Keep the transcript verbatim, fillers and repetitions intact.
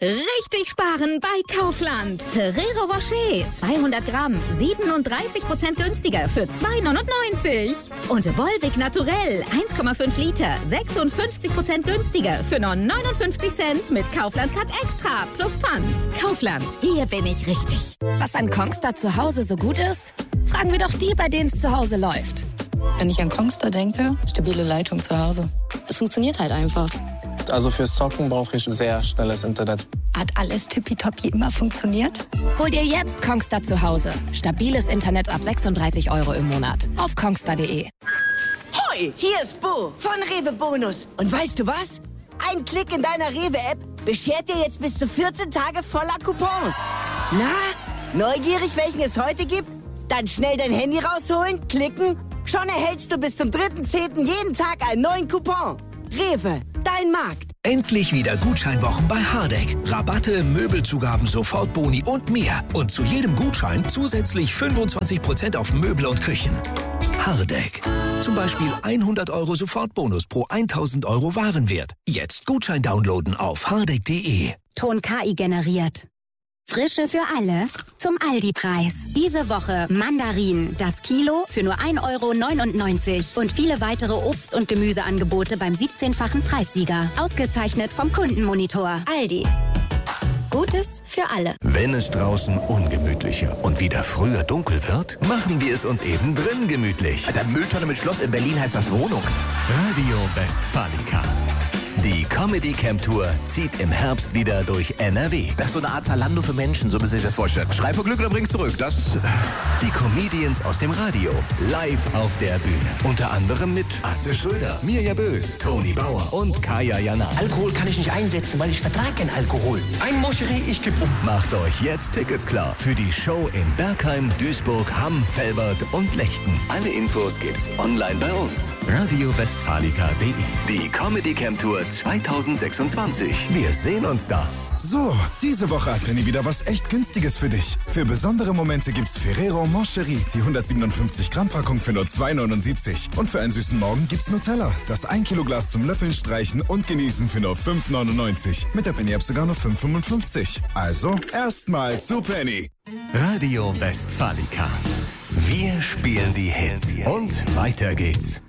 Richtig sparen bei Kaufland. Ferrero Rocher, zweihundert Gramm, siebenunddreißig Prozent günstiger für zwei neunundneunzig. Und Volvic Naturell, eins Komma fünf Liter, sechsundfünfzig Prozent günstiger für nur neunundfünfzig Cent mit Kaufland Cut Extra plus Pfand. Kaufland, hier bin ich richtig. Was an Kongstar zu Hause so gut ist? Fragen wir doch die, bei denen es zu Hause läuft. Wenn ich an Kongstar denke, stabile Leitung zu Hause. Es funktioniert halt einfach. Also fürs Zocken brauche ich sehr schnelles Internet. Hat alles tippitoppi immer funktioniert? Hol dir jetzt Kongstar zu Hause. Stabiles Internet ab sechsunddreißig Euro im Monat. Auf kongstar punkt de. Hoi, hier ist Bo von Rewe Bonus. Und weißt du was? Ein Klick in deiner Rewe-App beschert dir jetzt bis zu vierzehn Tage voller Coupons. Na, neugierig, welchen es heute gibt? Dann schnell dein Handy rausholen, klicken. Schon erhältst du bis zum dritten zehnten jeden Tag einen neuen Coupon. Rewe, dein Markt. Endlich wieder Gutscheinwochen bei Hardegg. Rabatte, Möbelzugaben, Sofortboni und mehr. Und zu jedem Gutschein zusätzlich fünfundzwanzig Prozent auf Möbel und Küchen. Hardegg. Zum Beispiel hundert Euro Sofortbonus pro tausend Euro Warenwert. Jetzt Gutschein downloaden auf hardegg punkt de. Ton K I generiert. Frische für alle zum Aldi-Preis. Diese Woche Mandarinen, das Kilo für nur ein Euro neunundneunzig und viele weitere Obst- und Gemüseangebote beim siebzehnfachen Preissieger. Ausgezeichnet vom Kundenmonitor. Aldi. Gutes für alle. Wenn es draußen ungemütlicher und wieder früher dunkel wird, machen wir es uns eben drin gemütlich. Alter, Mülltonne mit Schloss in Berlin heißt das Wohnung. Radio Westfalica. Die Comedy Camp Tour zieht im Herbst wieder durch N R W. Das ist so eine Art Zalando für Menschen, so müssen Sie sich das vorstellen. Schrei vor Glück oder bring's zurück, das... Die Comedians aus dem Radio, live auf der Bühne. Unter anderem mit Atze Schröder, Mirja Bös, Toni Bauer und Kaya Jana. Alkohol kann ich nicht einsetzen, weil ich vertrage keinen Alkohol. Ein Moscherie, ich geb um. Macht euch jetzt Tickets klar für die Show in Bergheim, Duisburg, Hamm, Velbert und Lechten. Alle Infos gibt's online bei uns. Radio Westfalica punkt de. Die Comedy Camp Tour zweitausendsechsundzwanzig. Wir sehen uns da. So, diese Woche hat Penny wieder was echt Günstiges für dich. Für besondere Momente gibt's Ferrero Moncherie, die hundertsiebenundfünfzig Gramm Packung für nur zwei neunundsiebzig. Und für einen süßen Morgen gibt's Nutella, das ein Kilo Glas zum Löffeln, Streichen und Genießen für nur fünf neunundneunzig. Mit der Penny-App sogar nur fünf fünfundfünfzig. Also, erstmal zu Penny. Radio Westfalica. Wir spielen die Hits. Und weiter geht's.